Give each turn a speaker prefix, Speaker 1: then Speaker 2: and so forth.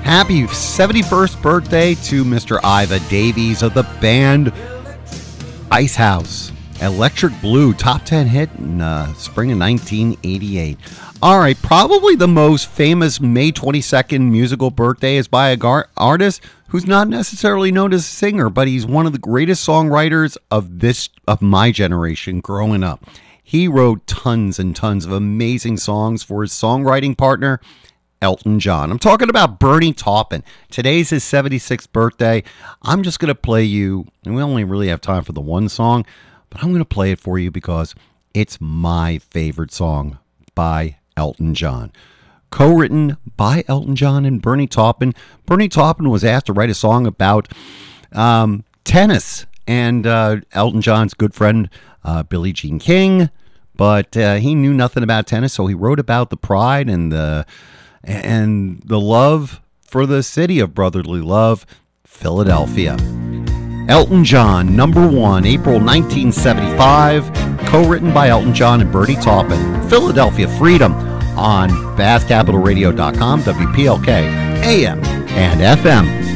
Speaker 1: Happy 71st birthday to Mr. Iva Davies of the band Icehouse. Electric Blue, top 10 hit in spring of 1988. All right, probably the most famous May 22nd musical birthday is by a artist who's not necessarily known as a singer, but he's one of the greatest songwriters of my generation growing up. He wrote tons and tons of amazing songs for his songwriting partner, Elton John. I'm talking about Bernie Taupin. Today's his 76th birthday. I'm just going to play you, and we only really have time for the one song, but I'm going to play it for you because it's my favorite song by Elton John. Co-written by Elton John and Bernie Taupin. Bernie Taupin was asked to write a song about tennis and Elton John's good friend Billie Jean King, but he knew nothing about tennis, so he wrote about the pride and the love for the city of brotherly love, Philadelphia. Elton John, number one, April 1975, co-written by Elton John and Bernie Taupin. Philadelphia Freedom on BassCapitalRadio.com, WPLK, AM and FM.